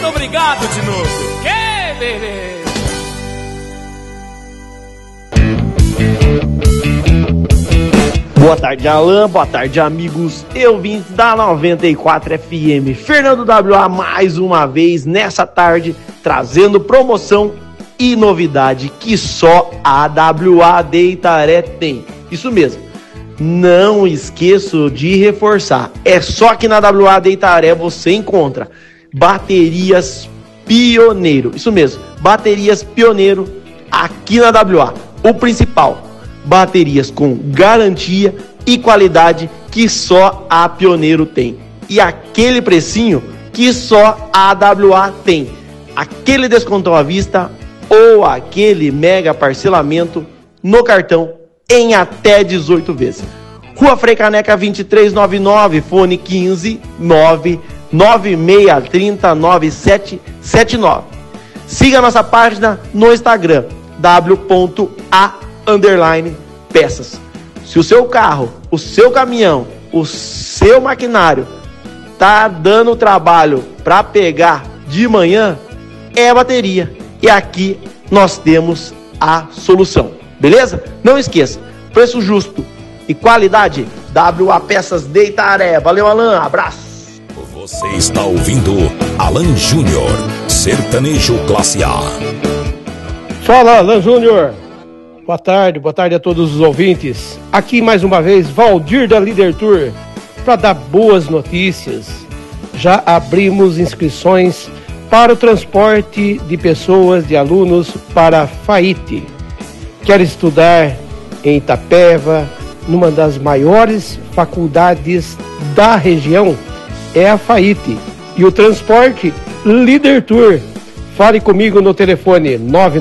Muito obrigado de novo. Que beleza! Boa tarde, Alan. Boa tarde, amigos e ouvintes da 94 FM. Fernando WA mais uma vez nessa tarde, trazendo promoção e novidade que só a WA de Itaré tem. Isso mesmo. Não esqueço de reforçar. É só que na WA de Itaré você encontra baterias Pioneiro. Isso mesmo. Baterias Pioneiro aqui na WA. O principal. Baterias com garantia e qualidade que só a Pioneiro tem. E aquele precinho que só a WA tem. Aquele descontão à vista ou aquele mega parcelamento no cartão em até 18 vezes. Rua Frei Caneca 2399, fone 15 99630 9779. Siga nossa página no Instagram w.a_peças. Se o seu carro, o seu caminhão, o seu maquinário tá dando trabalho para pegar de manhã, é a bateria. E aqui nós temos a solução. Beleza? Não esqueça, preço justo e qualidade, WA Peças de Itaré. Valeu, Alan, abraço. Você está ouvindo Alan Júnior, sertanejo classe A. Fala, Alan Júnior. Boa tarde a todos os ouvintes. Aqui mais uma vez, Valdir da Líder Tour, para dar boas notícias. Já abrimos inscrições para o transporte de pessoas, de alunos para a FAIT. Quer estudar em Itapeva, numa das maiores faculdades da região? É a FAIT. E o transporte Líder Tour. Fale comigo no telefone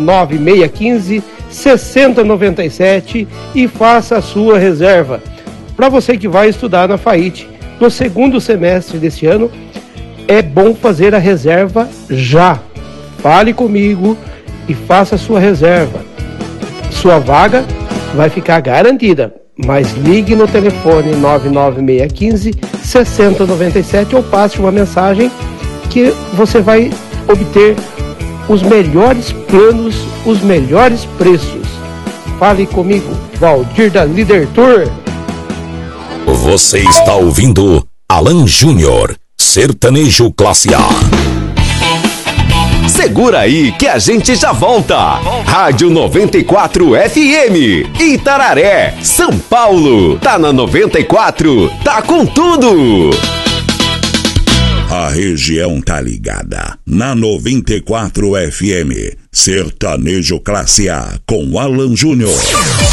99615-6097 e faça a sua reserva. Para você que vai estudar na FAIT no segundo semestre desse ano, é bom fazer a reserva já. Fale comigo e faça a sua reserva. Sua vaga vai ficar garantida, mas ligue no telefone 99615-6097 ou passe uma mensagem que você vai obter os melhores planos, os melhores preços. Fale comigo, Valdir da Líder Tour. Você está ouvindo Alan Júnior, sertanejo classe A. Segura aí que a gente já volta. Rádio 94 FM, Itararé, São Paulo. Tá na 94, tá com tudo. A região tá ligada na 94 FM, sertanejo classe A com Alan Júnior.